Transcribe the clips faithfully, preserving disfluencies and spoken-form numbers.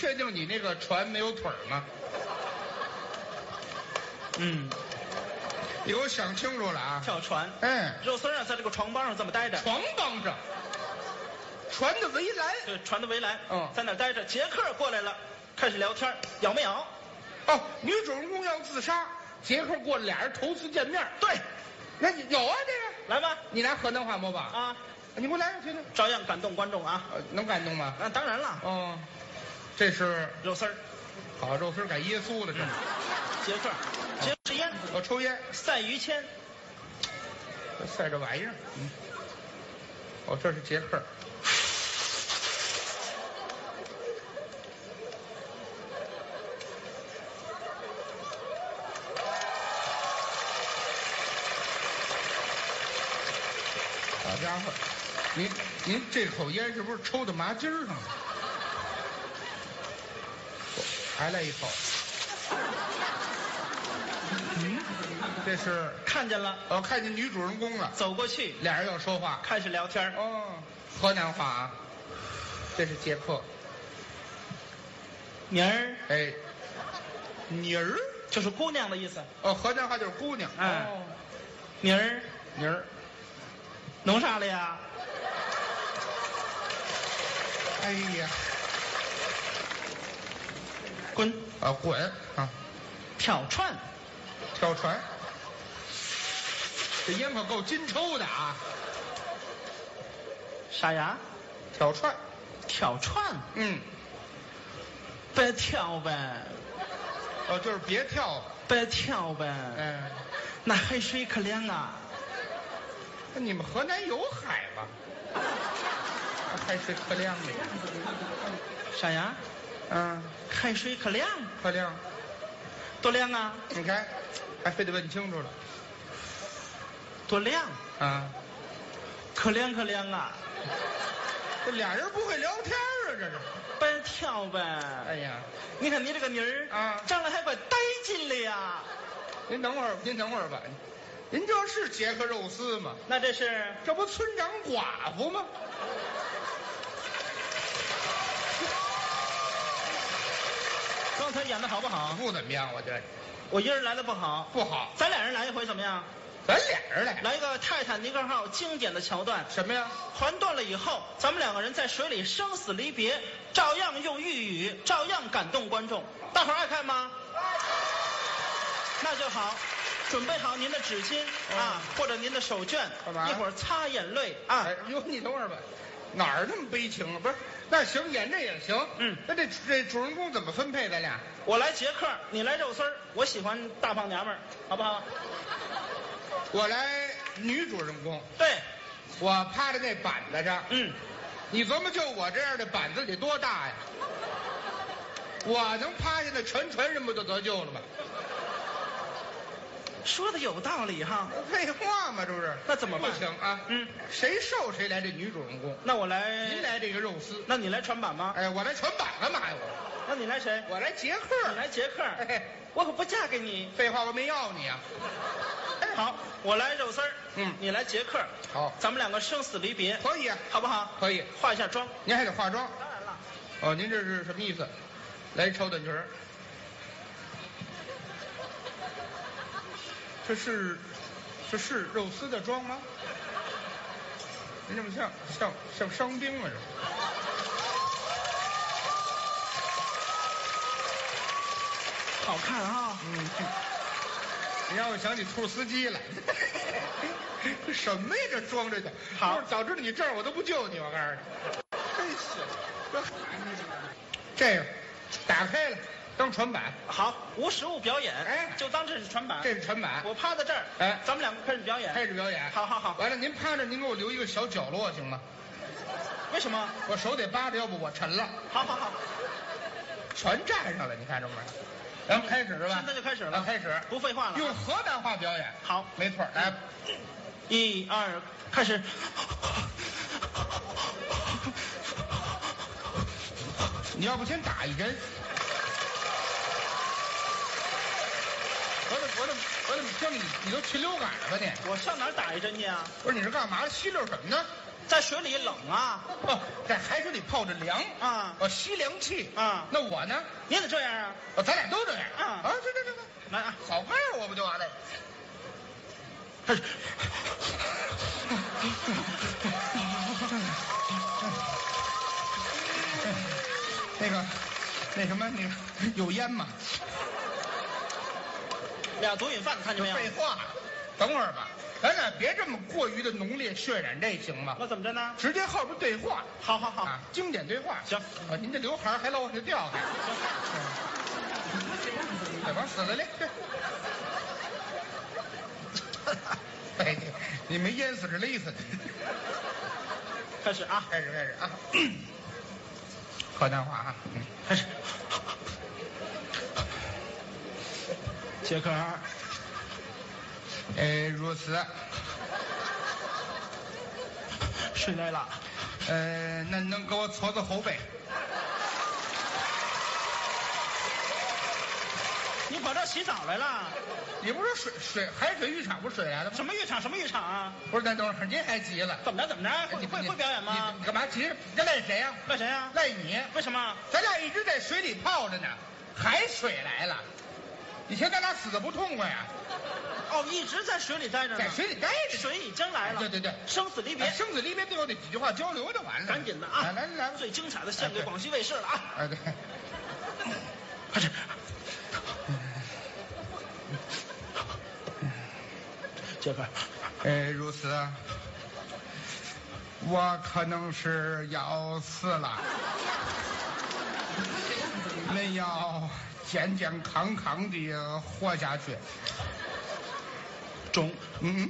确定你那个船没有腿儿吗？ 嗯， 你给我想清楚了啊！ 跳船。 哎， 肉丝啊，在这个床帮上这么待着。 床帮上，船的围栏。 对，船的围栏。 嗯， 在那儿待着。杰克过来了，开始聊天，咬没咬？ 哦，女主人公要自杀，杰克过来，俩人头次见面。 对， 那你有啊这个？ 来吧， 你来河南话模仿啊！ 你给我来，听听。 照样感动观众啊！ 呃，能感动吗？ 那、啊、当然了。 哦，这是肉丝儿。 好，肉丝改耶稣了，这是。 杰克，杰克是烟。 我抽烟。 赛于谦。 赛这玩意儿。嗯。哦，这是杰克。好家伙，您您这口烟是不是抽到麻筋儿上了？还来一口。嗯，这是看见了。 我、哦、看见女主人公了， 走过去， 俩人要说话， 开始聊天。 哦，河南话啊。这是杰克。 妮儿， 哎，妮儿就是姑娘的意思。 哦，河南话就是姑娘。 哎、 哦， 妮儿， 妮儿。 弄啥了呀？ 哎呀， 滚！ 啊，滚啊！ 跳船， 跳船，这烟可够金抽的啊！ 啥呀？ 跳船， 跳船。 嗯， 别跳呗。 哦，就是别跳， 别跳呗。 嗯， 那海水可凉啊。 那你们河南有海吗？海水可凉了呀。 啥呀？ 嗯， 海水可凉。 可凉。 多凉啊！ 你看，还非得问清楚了。 多凉啊！ 可凉可凉啊！ 这俩人不会聊天啊，这是。 别跳呗！ 哎呀， 你看你这个妮儿啊， 长得还怪带劲的呀！ 您等会儿，您等会儿吧。您这是杰克肉丝吗？ 那这是？ 这不村长寡妇吗？ 刚才演的好不好？ 不怎么样，我觉得。 我一人来的不好。 不好。 咱俩人来一回怎么样？ 咱俩人来。 来一个泰坦尼克号经典的桥段。 什么呀？ 船断了以后，咱们两个人在水里生死离别，照样用豫语，照样感动观众。大伙儿爱看吗？那就好。准备好您的纸巾、哦、啊，或者您的手绢， 干嘛？ 一会儿擦眼泪啊。 哎呦，你等会儿吧，哪儿那么悲情啊？不是，那行，演这也行。 嗯， 那这这主人公怎么分配？咱俩？ 我来杰克，你来肉丝儿。我喜欢大胖娘们儿，好不好？ 我来女主人公。 对， 我趴在那板子上。 嗯， 你琢磨，就我这样的板子得多大呀？我能趴下那全船人不就得救了吗？ 说的有道理哈， 废话嘛，这不是？ 那怎么办？ 不行啊， 嗯， 谁瘦谁来这女主人公。 那我来， 您来这个肉丝。 那你来船板吗？ 哎，我来船板干嘛呀？我。 那你来谁？ 我来杰克。 你来杰克。 哎， 我可不嫁给你。 废话，我没要你啊。 好，我来肉丝儿。 嗯， 你来杰克。 好， 咱们两个生死离别。 可以啊， 好不好？ 可以。 化一下妆。 您还得化妆。 当然了。 哦，您这是什么意思？来超短裙儿。这是，这是肉丝的妆吗？您这么像像像伤兵啊？这好看啊！ 嗯，你让我想起兔司机来。这什么呀？这装着去。 好， 早知道你这儿我都不救你，我告诉你。真是，这这个打开了。当船板。好， 无实物表演。 哎， 就当这是船板。 这是船板。 我趴在这儿。 哎， 咱们两个开始表演。 开始表演。 好好好。 完了，您趴着，您给我留一个小角落行吗？ 为什么？ 我手得扒着，要不我沉了。 好好好。 全站上了，你看着没？咱们开始是吧？ 现在就开始了。 开始， 不废话了。 用河南话表演。 好， 没错。来， 一二，开始。 你要不先打一针？我怎么我怎么我怎么听你你都禽流感了吧你？ 我上哪儿打一针去啊？ 不是，你是干嘛吸溜什么呢？ 在水里冷啊。 哦，在海水里泡着凉啊， 哦，吸凉气啊。 那我呢？ 你也得这样啊。 哦，咱俩都这样啊啊！这这这这， 来啊， 好盖我不就完了？那个，那什么，那个有烟吗？ 俩毒瘾犯看见没有？ 废话，等会儿吧，咱俩别这么过于的浓烈渲染，这行吗？ 那怎么着呢？ 直接后边对话。 好好好， 啊，经典对话。 行， 啊，您这刘海还老往下掉还。这往死了嘞！哎，你没淹死是勒死的。 开始啊， 开始开始啊！河南话啊，嗯， 开始。杰克， 呃，如此。 水来了。 呃，那能给我搓搓后背？ 你跑这洗澡来了？ 你不是水水海水浴场不是水来的吗？ 什么浴场？什么浴场啊？ 不是，那等会儿您还急了？ 怎么着？怎么着？会会会表演吗？ 你你干嘛急？这赖谁呀？ 赖谁呀？ 赖你。 为什么？ 咱俩一直在水里泡着呢，海水来了，以前咱俩死的不痛快呀。 哦，一直在水里待着呢。 在水里待着。 水已经来了。 对对对， 生死离别。 生死离别最后那几句话交流就完了。 赶紧的啊！ 来来来， 最精彩的献给广西卫视了啊！ 啊对。 快点。杰克， 呃，如此，我可能是要死了，恁要健健康康的活下去。 中， 嗯，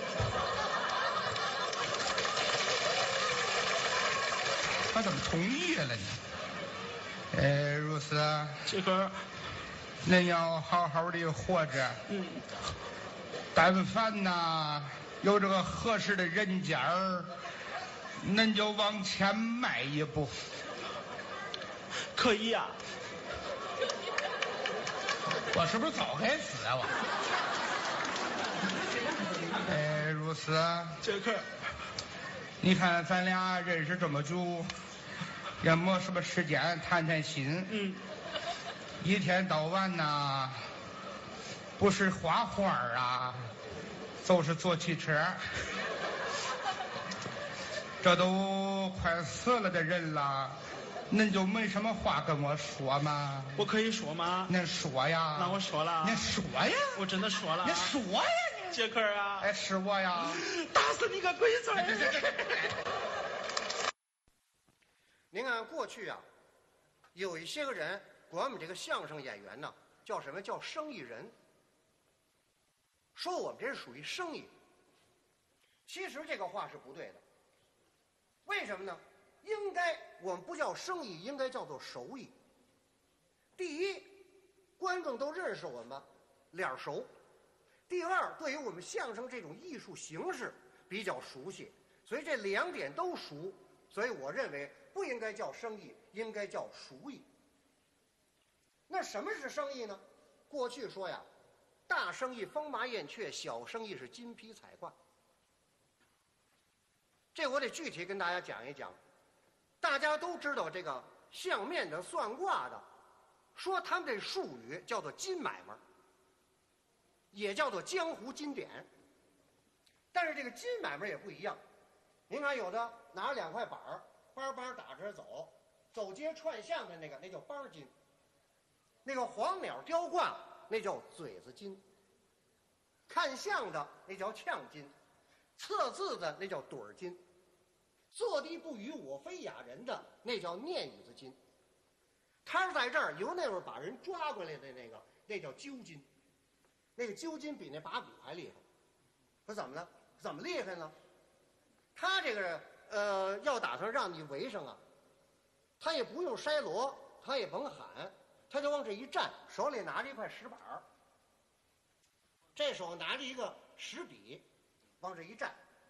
他怎么同意了呢？呃，如此， 杰克， 恁要好好的活着。 嗯。 但凡呐有这个合适的人家儿，恁就往前迈一步。 可以呀、啊。 我是不是早该死啊我？哎，如此。 杰克， 你看咱俩认识这么久，也没什么时间谈谈心。 嗯。 一天到晚呐。不是画画啊，就是坐汽车。这都快死了的人了，恁就没什么话跟我说吗？ 我可以说吗？ 恁说呀。 那我说了。 恁说呀。 我真的说了。 你说呀你。 杰克啊。 哎，是我呀。 打死你个龟子！ 您看过去啊，有一些个人管我们这个相声演员呢，叫什么叫生意人。说我们这是属于生意，其实这个话是不对的。为什么呢？应该我们不叫生意，应该叫做手艺。第一，观众都认识我们，脸熟；第二，对于我们相声这种艺术形式比较熟悉，所以这两点都熟。所以我认为不应该叫生意，应该叫熟艺。那什么是生意呢？过去说呀。大生意风马燕雀，小生意是金皮彩挂。这我得具体跟大家讲一讲。大家都知道这个相面的、算卦的，说他们这术语叫做金买卖，也叫做江湖金典。但是这个金买卖也不一样。您看，有的拿两块板儿，班班打着走，走街串巷的那个，那叫班金；那个黄鸟雕挂。那叫嘴子金，看相的那叫呛金，测字的那叫盹儿金，坐地不语我非哑人的那叫念语子金。他是在这儿由那会儿把人抓过来的那个，那叫揪金，那个揪金比那把骨还厉害。说怎么了？怎么厉害呢？他这个呃要打算让你围上啊，他也不用筛锣，他也甭喊。他就往这一站，手里拿着一块石板儿，这手拿着一个石笔，往这一站。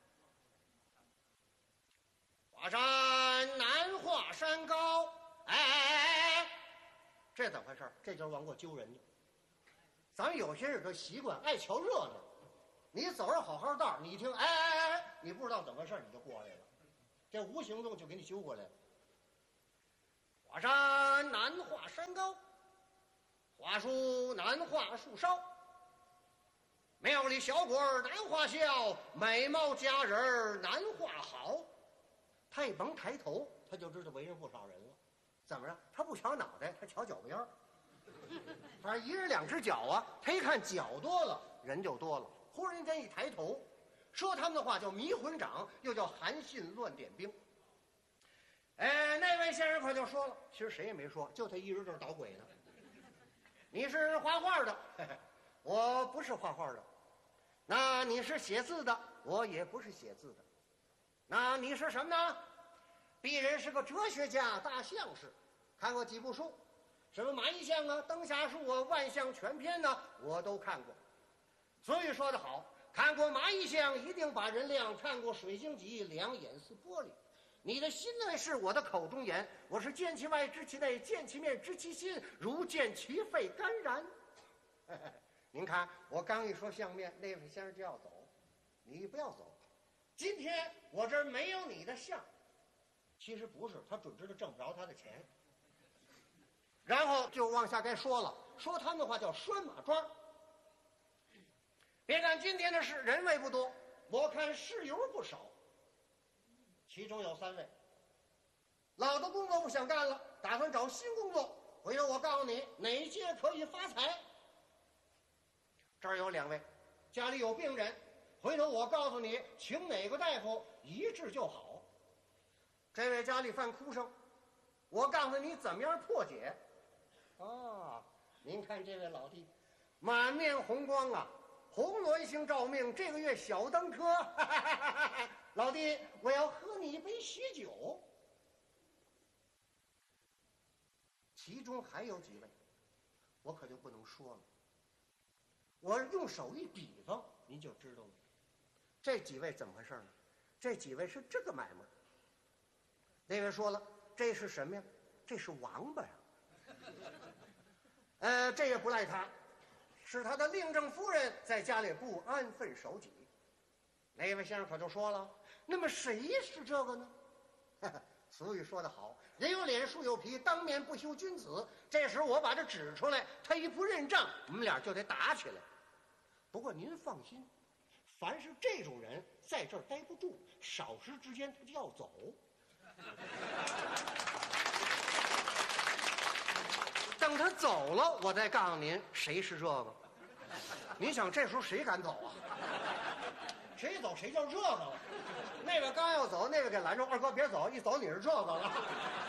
华山难华山高，哎哎哎哎，这怎么回事？这就是往过揪人家。咱们有些人这习惯爱瞧热闹，你走着好好道，你一听哎哎哎哎，你不知道怎么回事，你就过来了。 这无形中就给你修过来了。华山难画山高，华树难画树梢。庙里小鬼儿难画笑，美貌佳人儿难画好。他一甭抬头，他就知道为人不少人了。怎么着？他不瞧脑袋，他瞧脚背儿。反正一人两只脚啊，他一看脚多了，人就多了。忽然间一抬头，说他们的话叫迷魂掌，又叫韩信乱点兵。哎，那位先生可就说了，其实谁也没说，就他一人这儿捣鬼呢。你是画画的，嘿嘿，我不是画画的。那你是写字的，我也不是写字的。那你是什么呢？鄙人是个哲学家、大相士，看过几部书，什么马一象啊、灯下树啊、万象全篇呢，我都看过。所以说得好，看过马一象一定把人亮，看过水晶集两眼似玻璃。你的心内是我的口中言，我是见其外知其内，见其面知其心，如见其肺肝然。您看我刚一说相面，那位先生就要走，你不要走。今天我这儿没有你的相，其实不是，他准知道挣不着他的钱。然后就往下该说了，说他们的话叫拴马桩。别看今天的事人位不多，我看事由不少。其中有三位老的工作不想干了，打算找新工作。回头我告诉你哪些可以发财。这儿有两位家里有病人，回头我告诉你请哪个大夫一治就好。这位家里犯哭声，我告诉你怎么样破解。啊，您看这位老弟满面红光啊，红鸾星照命，这个月小登科。老弟，我要喝你一杯喜酒。其中还有几位我可就不能说了，我用手一比方您就知道了。这几位怎么回事呢？这几位是这个买卖。那位说了，这是什么呀？这是王八呀。呃，这也不赖他，是他的令正夫人在家里不安分守己。那位先生可就说了，那么谁是这个呢？俗语说得好，人有脸树有皮，当面不修君子。这时我把这指出来，他一不认账，我们俩就得打起来。不过您放心，凡是这种人在这儿待不住，少时之间他就要走。等他走了，我再告诉您谁是这个。您想这时候谁敢走啊？谁走谁叫这个了。那个刚要走，那个给拦住，二哥别走，一走你是这个了。